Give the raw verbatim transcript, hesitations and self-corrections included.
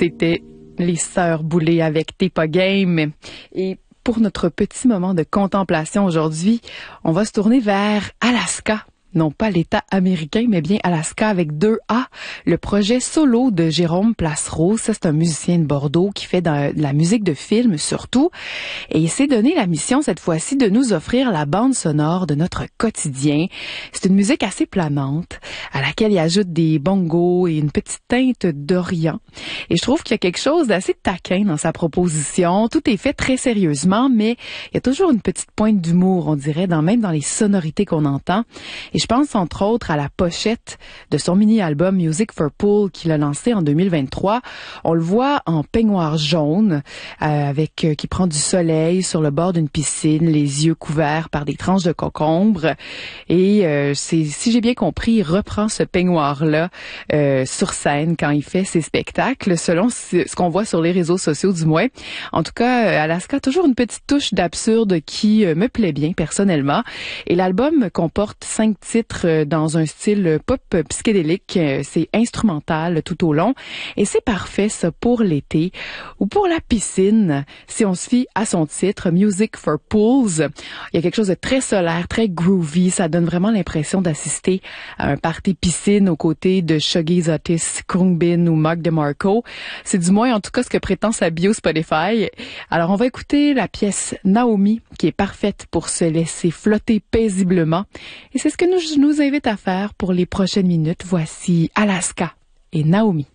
C'était les Sœurs Boulay avec T'es pas game. Et pour notre petit moment de contemplation aujourd'hui, on va se tourner vers Alaska. Non pas l'État américain, mais bien Alaska avec deux A. Le projet solo de Jérôme Placerose, ça c'est un musicien de Bordeaux qui fait de la musique de film surtout. Et il s'est donné la mission cette fois-ci de nous offrir la bande sonore de notre quotidien. C'est une musique assez planante, à laquelle il ajoute des bongos et une petite teinte d'Orient. Et je trouve qu'il y a quelque chose d'assez taquin dans sa proposition. Tout est fait très sérieusement, mais il y a toujours une petite pointe d'humour, on dirait, dans, même dans les sonorités qu'on entend. Et je pense entre autres à la pochette de son mini-album Music for Pool qu'il a lancé en deux mille vingt-trois. On le voit en peignoir jaune, euh, avec euh, qui prend du soleil sur le bord d'une piscine, les yeux couverts par des tranches de concombre. Et euh, c'est, si j'ai bien compris, il reprend ce peignoir-là euh, sur scène quand il fait ses spectacles, selon ce qu'on voit sur les réseaux sociaux du moins. En tout cas, Alaska a toujours une petite touche d'absurde qui euh, me plaît bien personnellement. Et l'album comporte cinq titres dans un style pop psychédélique. C'est instrumental tout au long et c'est parfait ça pour l'été ou pour la piscine si on se fie à son titre Music for Pools. Il y a quelque chose de très solaire, très groovy. Ça donne vraiment l'impression d'assister à un party piscine aux côtés de Shuggy Otis, Khruangbin ou Mark DeMarco. C'est du moins en tout cas ce que prétend sa bio Spotify. Alors on va écouter la pièce Naomi qui est parfaite pour se laisser flotter paisiblement et c'est ce que nous, je nous invite à faire pour les prochaines minutes. Voici Alaska et Naomi.